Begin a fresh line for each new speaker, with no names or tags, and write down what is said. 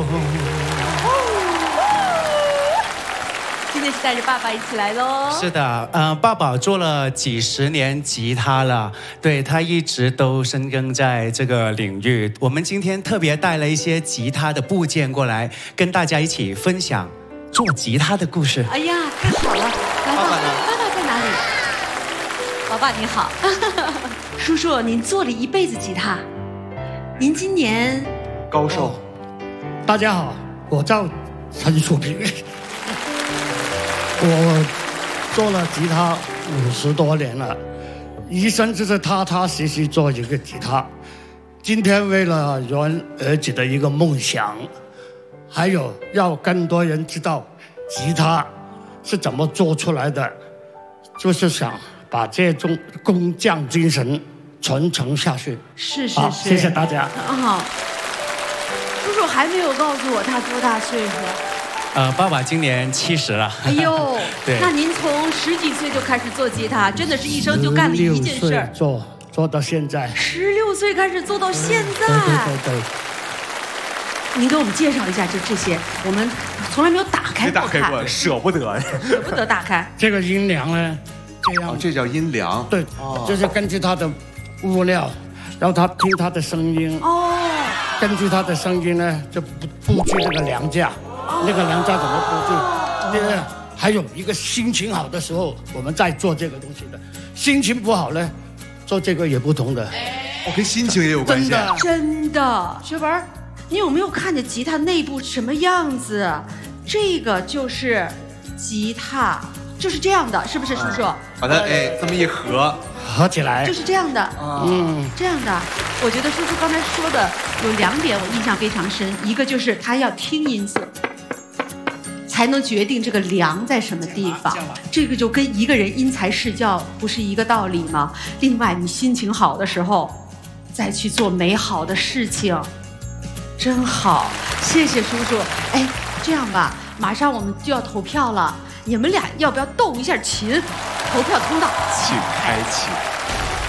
今天是带着爸爸一起来喽。
是的，爸爸做了几十年吉他了，对，他一直都深耕在这个领域。我们今天特别带了一些吉他的部件过来，跟大家一起分享做吉他的故事。
哎呀，太好了！来，
爸爸呢？
爸爸在哪里？老爸你好，叔叔，您做了一辈子吉他，您今年
高寿。
大家好，我叫陈树平，我做了吉他50多年了，一生就是踏踏实实做一个吉他。今天为了圆儿子的一个梦想，还有要更多人知道吉他是怎么做出来的，就是想把这种工匠精神传承下去。
是，
好，谢谢大家。
好，叔叔还没有告诉我他多大岁数。
爸爸今年70了。
哎呦，
对，
那您从10几岁就开始做吉他，真的是一生就干了一件事儿。
做到现在。
16岁开始做到现在。
对。
您给我们介绍一下这些，我们从来没有打开过看，
舍不得，
舍不得打开。
这个阴凉呢，这样，
这叫阴凉。
对，就是根据它的物料，然后他听它的声音。哦。根据它的声音呢，就布置这个梁架。那个梁架怎么布置？对，还有一个心情好的时候，我们再做这个东西的；心情不好呢，做这个也不同的。
跟心情也有关系。
真的，学文，你有没有看见吉他内部什么样子？这个就是吉他，就是这样的，是不是，叔叔？
把它这么一合
起来，
就是这样的。这样的。我觉得叔叔刚才说的有2点我印象非常深，一个就是他要听音色，才能决定这个梁在什么地方，这个就跟一个人因材施教不是一个道理吗？另外，你心情好的时候，再去做美好的事情，真好。谢谢叔叔。哎，这样吧，马上我们就要投票了，你们俩要不要动一下琴？投票通道，
请开启。